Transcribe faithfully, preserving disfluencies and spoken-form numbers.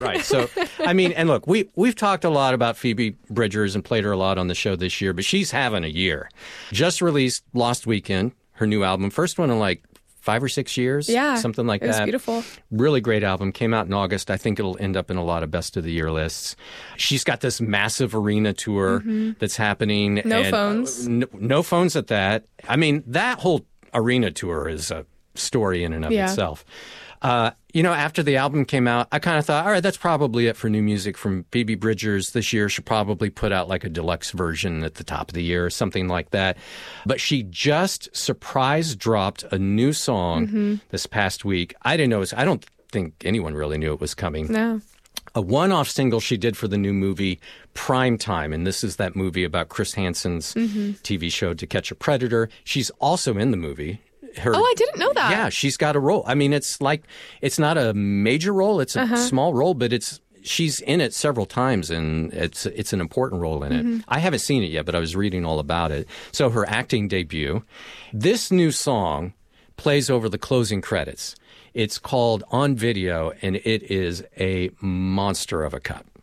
Right. So, I mean, and look, we, we've talked a lot about Phoebe Bridgers and played her a lot on the show this year, but she's having a year. Just released Lost Weekend, her new album. First one in like five or six years. Yeah. Something like it was that. Beautiful. Really great album. Came out in August. I think it'll end up in a lot of best of the year lists. She's got this massive arena tour mm-hmm. that's happening. No and, phones. Uh, no, no phones at that. I mean, that whole arena tour is a story in and of yeah. itself. Uh, you know, after the album came out, I kind of thought, all right, that's probably it for new music from Phoebe Bridgers this year. She'll probably put out like a deluxe version at the top of the year or something like that. But she just surprise dropped a new song mm-hmm. this past week. I didn't know it was, I don't think anyone really knew it was coming. No. A one-off single she did for the new movie Prime Time, and this is that movie about Chris Hansen's mm-hmm. T V show To Catch a Predator. She's also in the movie. Her, oh, I didn't know that. Yeah, she's got a role. I mean, it's like, it's not a major role. It's a uh-huh. small role, but it's she's in it several times, and it's it's an important role in it. Mm-hmm. I haven't seen it yet, but I was reading all about it. So her acting debut. This new song plays over the closing credits. It's called On Video, and it is a monster of a cut.